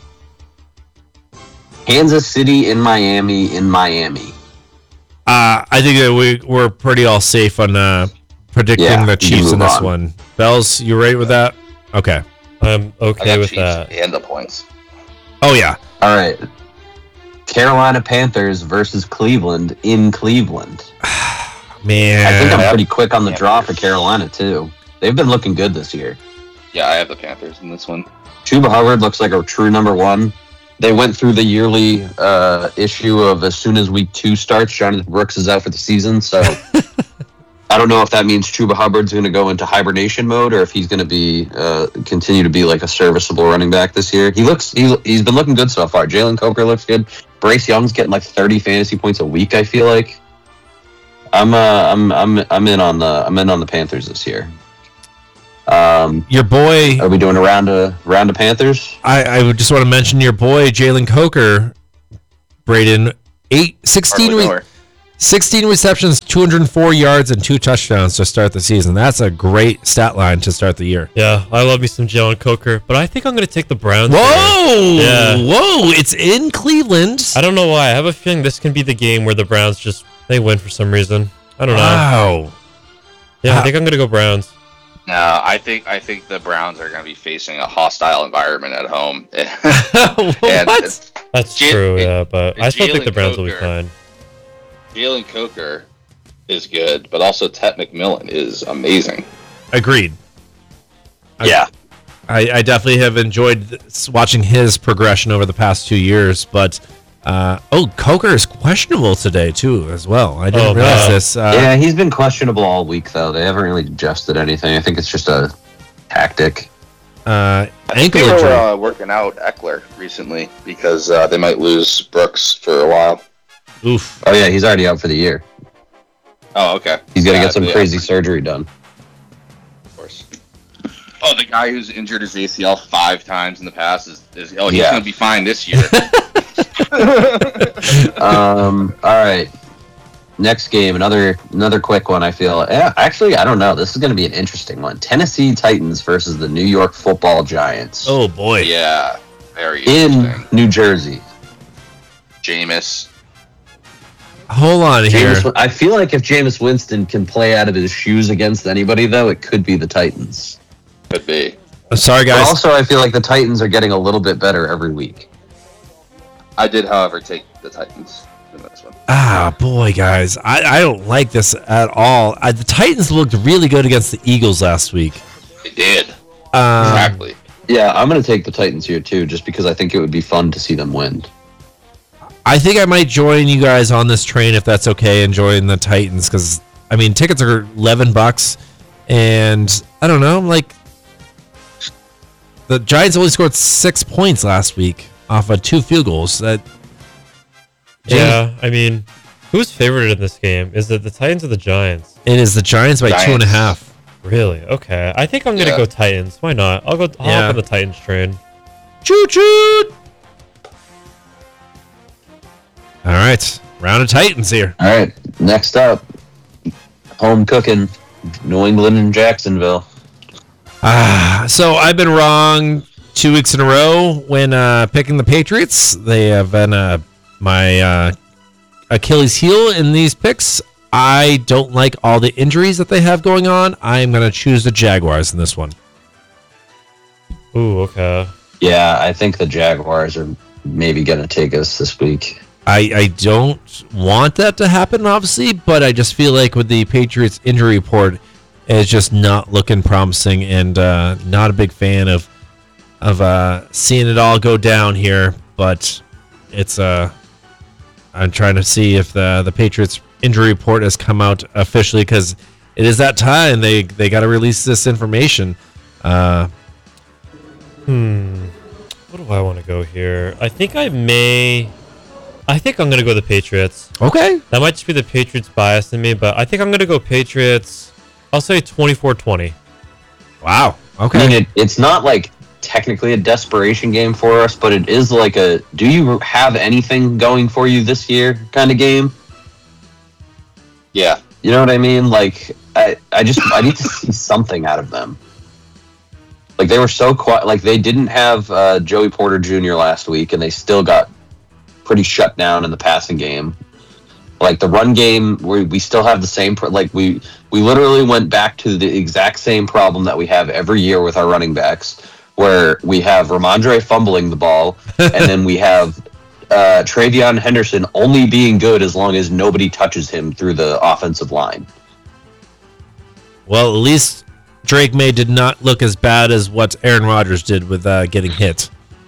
Kansas City in Miami. I think that we're pretty all safe on predicting the Chiefs in this one. Bells, you right with that? Okay. I'm okay with Chiefs that. And the points. Oh, yeah. All right. Carolina Panthers versus Cleveland in Cleveland. Man. I think I'm pretty quick on the draw for Carolina, too. They've been looking good this year. Yeah, I have the Panthers in this one. Chuba Hubbard looks like a true number 1. They went through the yearly issue of as soon as week 2 starts, Jonathan Brooks is out for the season. So I don't know if that means Chuba Hubbard's going to go into hibernation mode or if he's going to be continue to be like a serviceable running back this year. He's been looking good so far. Jalen Coker looks good. Bryce Young's getting like 30 fantasy points a week. I feel like I'm in on the Panthers this year. Your boy. Are we doing a round of Panthers? I would just want to mention your boy Jalen Coker, Braden, 16 receptions, 204 yards, and 2 touchdowns to start the season. That's a great stat line to start the year. Yeah, I love me some Jalen Coker, but I think I'm going to take the Browns. Whoa! Yeah. Whoa! It's in Cleveland. I don't know why. I have a feeling this can be the game where the Browns they win for some reason. I don't know. Wow. Yeah, I think I'm going to go Browns. No, I think the Browns are going to be facing a hostile environment at home. What? That's true, yeah, but I still think the Browns will be fine. Jalen Coker is good, but also Ted McMillan is amazing. Agreed. Yeah. I definitely have enjoyed watching his progression over the past 2 years, but Coker is questionable today too, as well. I didn't realize this. Yeah, he's been questionable all week though. They haven't really adjusted anything. I think it's just a tactic. I think Ankle they injury. were working out Eckler recently because they might lose Brooks for a while. Oof. Oh yeah, he's already out for the year. Oh, okay. He's got to get some crazy surgery done. Of course. Oh, the guy who's injured his ACL 5 times in the past he's Yeah. going to be fine this year. All right. Next game, another quick one. I feel. Yeah, actually, I don't know. This is going to be an interesting one. Tennessee Titans versus the New York Football Giants. Oh boy. Yeah, very in interesting. New Jersey. Jameis. Hold on here. I feel like if Jameis Winston can play out of his shoes against anybody, though, it could be the Titans. Could be. I'm sorry, But guys. also, I feel like the Titans are getting a little bit better every week. I did, however, take the Titans in this one. Boy, guys. I don't like this at all. The Titans looked really good against the Eagles last week. They did. Exactly. Yeah, I'm going to take the Titans here, too, just because I think it would be fun to see them win. I think I might join you guys on this train if that's okay and join the Titans because, I mean, tickets are $11 and I don't know, like the Giants only scored 6 points last week off of 2 field goals. Yeah, I mean, who's favored in this game? Is it the Titans or the Giants? It is the Giants by 2.5. Really? Okay. I think I'm going to go Titans. Why not? I'll hop on the Titans train. Choo-choo! All right, round of Titans here. All right, next up, home cooking, New England and Jacksonville. So I've been wrong 2 weeks in a row when picking the Patriots. They have been my Achilles heel in these picks. I don't like all the injuries that they have going on. I'm going to choose the Jaguars in this one. Ooh, okay. Yeah, I think the Jaguars are maybe going to take us this week. I don't want that to happen, obviously, but I just feel like with the Patriots injury report, it's just not looking promising, and not a big fan of seeing it all go down here. But it's I'm trying to see if the Patriots injury report has come out officially because it is that time they got to release this information. What do I want to go here? I think I'm going to go the Patriots. Okay. That might just be the Patriots bias in me, but I think I'm going to go Patriots. I'll say 24-20. Wow. Okay. I mean, it's not like technically a desperation game for us, but it is like a do you have anything going for you this year kind of game. Yeah. You know what I mean? Like, I need to see something out of them. Like, they were so quiet. Like, they didn't have Joey Porter Jr. last week, and they still got pretty shut down in the passing game. Like, the run game, we still have the same... we literally went back to the exact same problem that we have every year with our running backs, where we have Ramondre fumbling the ball, and then we have Travion Henderson only being good as long as nobody touches him through the offensive line. Well, at least Drake May did not look as bad as what Aaron Rodgers did with getting hit.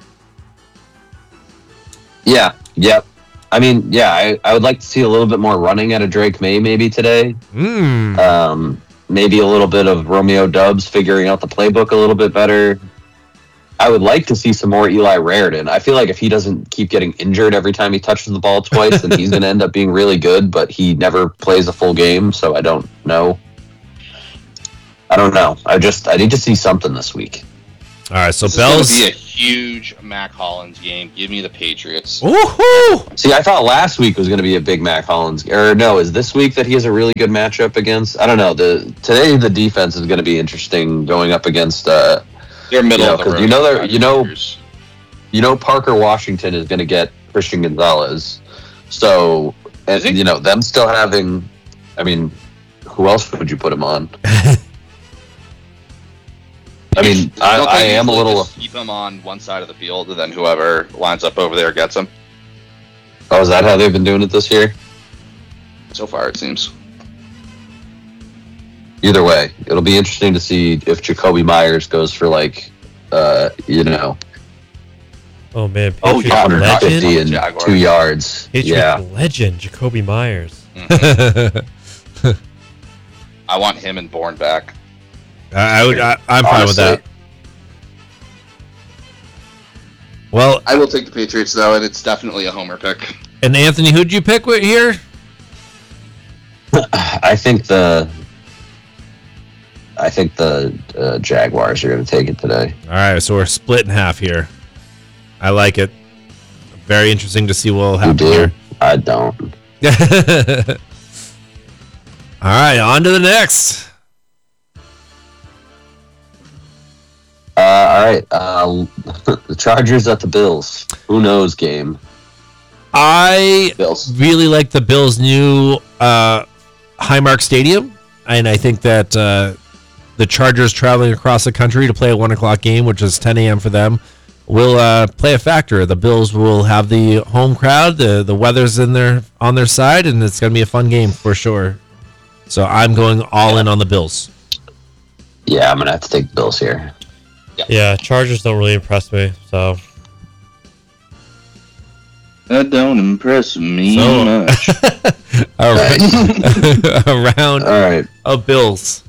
Yeah, yep. I mean, yeah, I would like to see a little bit more running out of Drake May maybe today. Maybe a little bit of Romeo Doubs figuring out the playbook a little bit better. I would like to see some more Eli Raritan. I feel like if he doesn't keep getting injured every time he touches the ball twice, then he's going to end up being really good, but he never plays a full game, so I don't know. I don't know. I need to see something this week. All right, so This Bell's. is going to be a huge Mac Hollins game. Give me the Patriots. Woohoo! See, I thought last week was going to be a big Mac Hollins. Or no, is this week that he has a really good matchup against? I don't know. Today the defense is going to be interesting going up against. They're middle of the road. You know Parker Washington is going to get Christian Gonzalez. So, and them still having. I mean, who else would you put him on? I mean, I am a little. Just keep him on one side of the field, and then whoever lines up over there gets him. Oh, is that how they've been doing it this year? So far, it seems. Either way, it'll be interesting to see if Jacoby Myers goes for Oh man, Patriots 150 legend. and 2 yards. Patriots legend, Jacoby Myers. I want him and Bourne back. I'm fine with that. Well, I will take the Patriots though, and it's definitely a homer pick. and Anthony, who'd you pick here? I think the Jaguars are going to take it today. All right, so we're split in half here. I like it. Very interesting to see what will happen here. I don't. All right, on to the next. All right. The Chargers at the Bills. Who knows game? I Bills. really like the Bills' new Highmark Stadium, and I think that the Chargers traveling across the country to play a 1 o'clock game, which is 10 a.m. for them, will play a factor. The Bills will have the home crowd. The weather's on their side, and it's going to be a fun game for sure. So I'm going all in on the Bills. Yeah, I'm going to have to take the Bills here. Yeah, Chargers don't really impress me, so. That don't impress me much. All right. A round All right. of Bills.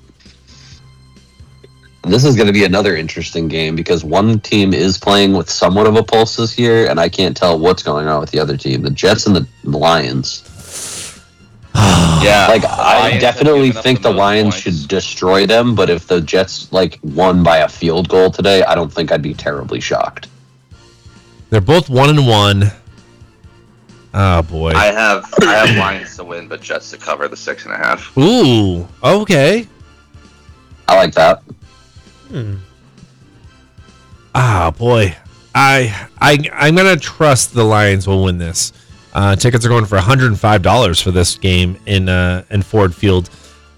This is going to be another interesting game because one team is playing with somewhat of a pulse this year, and I can't tell what's going on with the other team. The Jets and the Lions. Yeah, I definitely think the Lions should destroy them, but if the Jets won by a field goal today, I don't think I'd be terribly shocked. They're both 1-1. Oh boy. I have Lions to win, but Jets to cover the 6.5. Ooh. Okay. I like that. Ah, boy. I'm gonna trust the Lions will win this. Tickets are going for $105 for this game in Ford Field.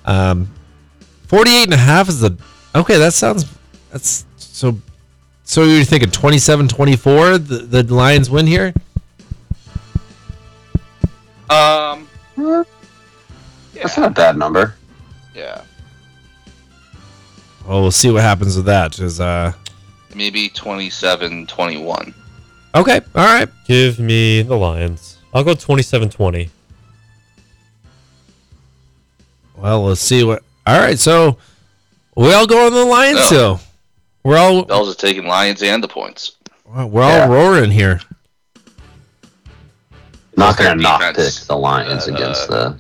48.5 is the okay. That's so. So you're thinking 27-24? The Lions win here. Yeah. That's not a bad number. Yeah. Well, we'll see what happens with that. Maybe 27-21. Okay. All right. Give me the Lions. I'll go 27-20. Well, let's see what. All right. So we all go on the Lions. So we're all Bells is taking Lions and the points. we're all roaring here. Not going to Their not pick defense, the Lions against the.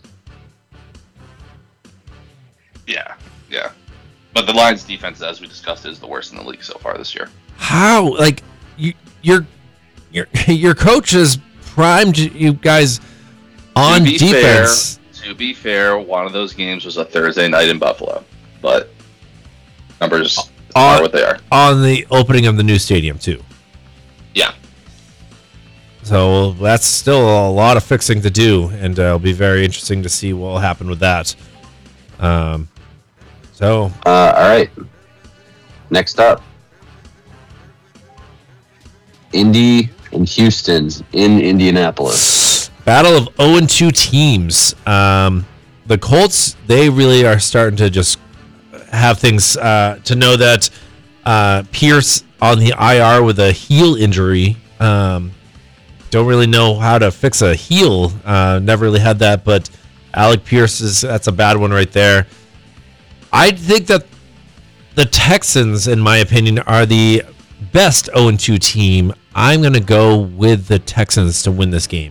Yeah. But the Lions' defense, as we discussed, is the worst in the league so far this year. How your coach has primed you guys on defense. To be fair, one of those games was a Thursday night in Buffalo, but numbers are what they are. On the opening of the new stadium too. Yeah. So that's still a lot of fixing to do, and it'll be very interesting to see what will happen with that. All right. Next up, Indy and Houston in Indianapolis. Battle of 0-2 teams. The Colts, they really are starting to just have things to know that Pierce on the IR with a heel injury. Don't really know how to fix a heel. Never really had that, but Alec Pierce that's a bad one right there. I think that the Texans, in my opinion, are the best 0-2 team. I'm going to go with the Texans to win this game.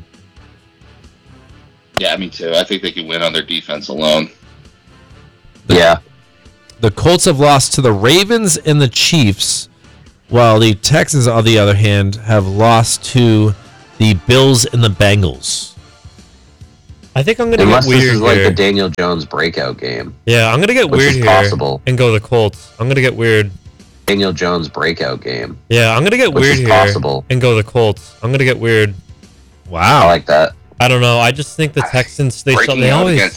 Yeah, me too. I think they can win on their defense alone. Yeah. The Colts have lost to the Ravens and the Chiefs, while the Texans, on the other hand, have lost to the Bills and the Bengals. I think I'm gonna Unless get weird this is like here. the Daniel Jones breakout game. Yeah, I'm gonna get Which weird is here possible. and go the Colts. I'm gonna get weird. Daniel Jones breakout game. Yeah, I'm gonna get Which weird is here possible. and go the Colts. I'm gonna get weird. I Wow. like that. I don't know. I just think the Texans they Breaking they out always against